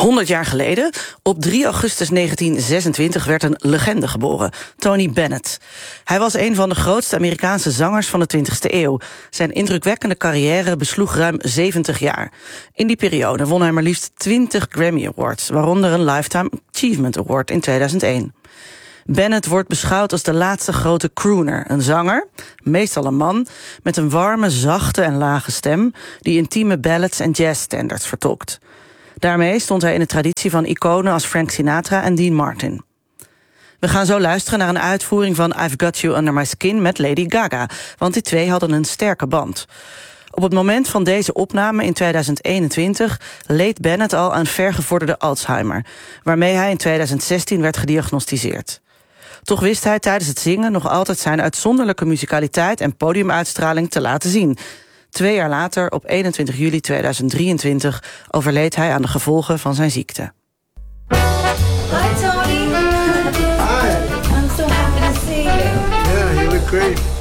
100 jaar geleden, op 3 augustus 1926, werd een legende geboren, Tony Bennett. Hij was een van de grootste Amerikaanse zangers van de 20e eeuw. Zijn indrukwekkende carrière besloeg ruim 70 jaar. In die periode won hij maar liefst 20 Grammy Awards, waaronder een Lifetime Achievement Award in 2001. Bennett wordt beschouwd als de laatste grote crooner. Een zanger, meestal een man, met een warme, zachte en lage stem die intieme ballads en jazzstandards vertolkt. Daarmee stond hij in de traditie van iconen als Frank Sinatra en Dean Martin. We gaan zo luisteren naar een uitvoering van I've Got You Under My Skin met Lady Gaga, want die twee hadden een sterke band. Op het moment van deze opname in 2021 leed Bennett al aan vergevorderde Alzheimer, waarmee hij in 2016 werd gediagnosticeerd. Toch wist hij tijdens het zingen nog altijd zijn uitzonderlijke muzikaliteit en podiumuitstraling te laten zien. 2 jaar later, op 21 juli 2023, overleed hij aan de gevolgen van zijn ziekte. Hi Tony. Hi. I'm so happy to see you. Yeah, you look great.